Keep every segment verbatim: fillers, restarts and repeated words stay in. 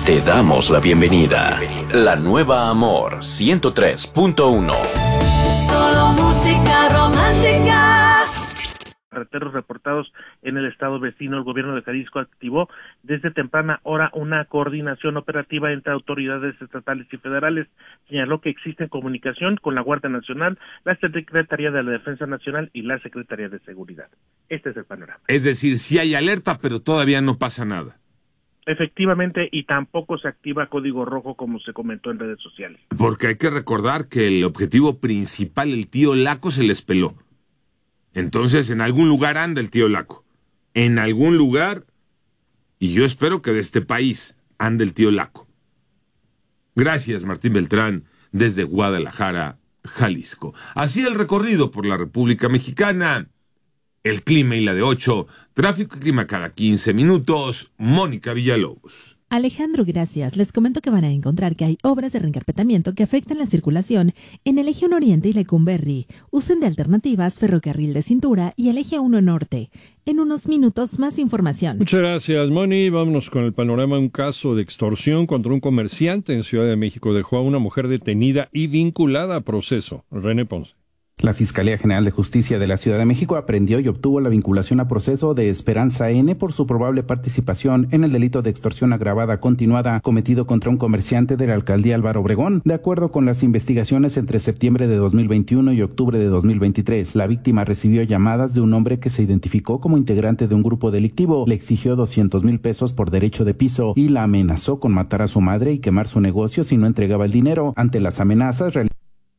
Te damos la bienvenida. La nueva Amor ciento tres punto uno. Solo música romántica. Carreteros reportados en el estado vecino, el gobierno de Jalisco activó desde temprana hora una coordinación operativa entre autoridades estatales y federales. Señaló que existe comunicación con la Guardia Nacional, la Secretaría de la Defensa Nacional y la Secretaría de Seguridad. Este es el panorama. Es decir, sí hay alerta, pero todavía no pasa nada. Efectivamente, y tampoco se activa código rojo como se comentó en redes sociales. Porque hay que recordar que el objetivo principal, el tío Laco, se les peló. Entonces, en algún lugar anda el tío Laco. En algún lugar, y yo espero que de este país ande el tío Laco. Gracias, Martín Beltrán, desde Guadalajara, Jalisco. Así el recorrido por la República Mexicana. El clima y la de ocho, tráfico y clima cada quince minutos, Mónica Villalobos. Alejandro, gracias. Les comento que van a encontrar que hay obras de reencarpetamiento que afectan la circulación en el eje uno Oriente y Lecumberri. Usen de alternativas ferrocarril de cintura y el eje uno Norte. En unos minutos, más información. Muchas gracias, Moni. Vámonos con el panorama. Un caso de extorsión contra un comerciante en Ciudad de México dejó a una mujer detenida y vinculada a proceso. René Ponce. La Fiscalía General de Justicia de la Ciudad de México aprendió y obtuvo la vinculación a proceso de Esperanza N por su probable participación en el delito de extorsión agravada continuada cometido contra un comerciante de la alcaldía Álvaro Obregón. De acuerdo con las investigaciones, entre septiembre de dos mil veintiuno y octubre de dos mil veintitrés, la víctima recibió llamadas de un hombre que se identificó como integrante de un grupo delictivo, le exigió doscientos mil pesos por derecho de piso y la amenazó con matar a su madre y quemar su negocio si no entregaba el dinero. Ante las amenazas, realizó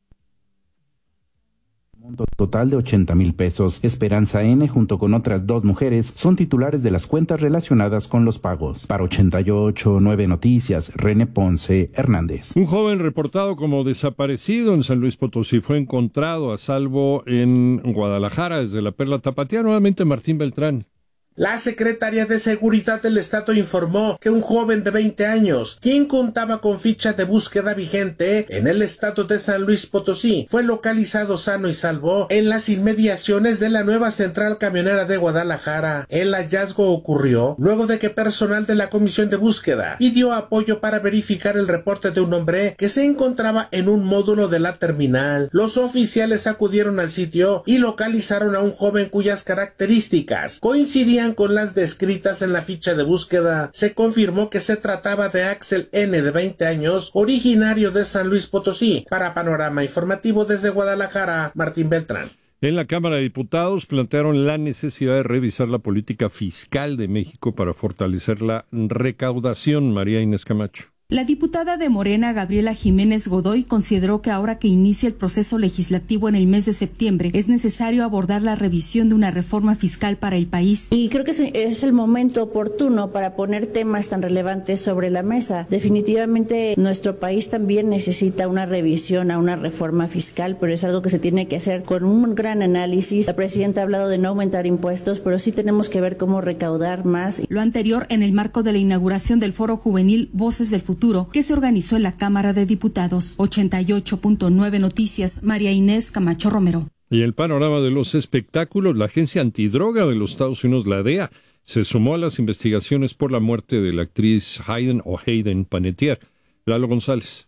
total de ochenta mil pesos. Esperanza N, junto con otras dos mujeres, son titulares de las cuentas relacionadas con los pagos. Para ochenta y ocho punto nueve Noticias, René Ponce Hernández. Un joven reportado como desaparecido en San Luis Potosí fue encontrado a salvo en Guadalajara, desde la Perla Tapatía. Nuevamente Martín Beltrán. La Secretaría de Seguridad del Estado informó que un joven de veinte años, quien contaba con ficha de búsqueda vigente en el estado de San Luis Potosí, fue localizado sano y salvo en las inmediaciones de la nueva central camionera de Guadalajara. El hallazgo ocurrió luego de que personal de la Comisión de Búsqueda pidió apoyo para verificar el reporte de un hombre que se encontraba en un módulo de la terminal. Los oficiales acudieron al sitio y localizaron a un joven cuyas características coincidían con las descritas en la ficha de búsqueda. Se confirmó que se trataba de Axel N, de veinte años, originario de San Luis Potosí. Para Panorama Informativo desde Guadalajara, Martín Beltrán. En la Cámara de Diputados plantearon la necesidad de revisar la política fiscal de México para fortalecer la recaudación. María Inés Camacho. La diputada de Morena, Gabriela Jiménez Godoy, consideró que ahora que inicia el proceso legislativo en el mes de septiembre, es necesario abordar la revisión de una reforma fiscal para el país. Y creo que es el momento oportuno para poner temas tan relevantes sobre la mesa. Definitivamente nuestro país también necesita una revisión a una reforma fiscal, pero es algo que se tiene que hacer con un gran análisis. La presidenta ha hablado de no aumentar impuestos, pero sí tenemos que ver cómo recaudar más. Lo anterior en el marco de la inauguración del Foro Juvenil Voces del Futuro, que se organizó en la Cámara de Diputados. ochenta y ocho punto nueve Noticias, María Inés Camacho Romero. Y el panorama de los espectáculos, la agencia antidroga de los Estados Unidos, la D E A, se sumó a las investigaciones por la muerte de la actriz Hayden o Hayden Panettiere. Lalo González.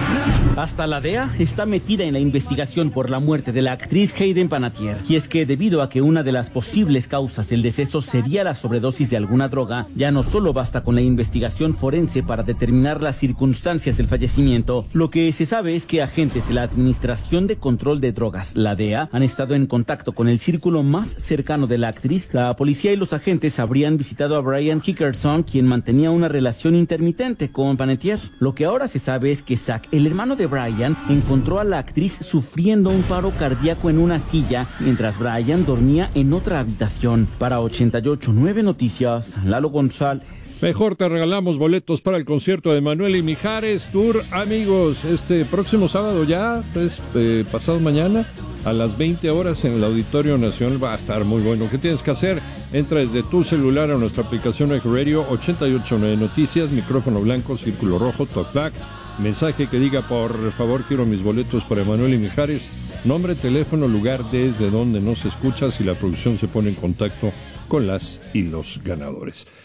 Hasta la D E A está metida en la investigación por la muerte de la actriz Hayden Panettiere. Y es que debido a que una de las posibles causas del deceso sería la sobredosis de alguna droga, ya no solo basta con la investigación forense para determinar las circunstancias del fallecimiento. Lo que se sabe es que agentes de la Administración de Control de Drogas, la D E A, han estado en contacto con el círculo más cercano de la actriz. La policía y los agentes habrían visitado a Brian Hickerson, quien mantenía una relación intermitente con Panettiere. Lo que ahora se sabe es que Zach, el hermano de Brian, encontró a la actriz sufriendo un paro cardíaco en una silla, mientras Brian dormía en otra habitación. Para ochenta y ocho punto nueve Noticias, Lalo González. Mejor te regalamos boletos para el concierto de Manuel y Mijares Tour, amigos, este próximo sábado ya, pues, eh, pasado mañana, a las veinte horas en el Auditorio Nacional. Va a estar muy bueno. ¿Qué tienes que hacer? Entra desde tu celular a nuestra aplicación Radio ochenta y ocho punto nueve Noticias, micrófono blanco, círculo rojo, talkback, mensaje que diga por favor quiero mis boletos para Manuel y Mijares, nombre, teléfono, lugar desde donde nos escuchas y la producción se pone en contacto con las y los ganadores.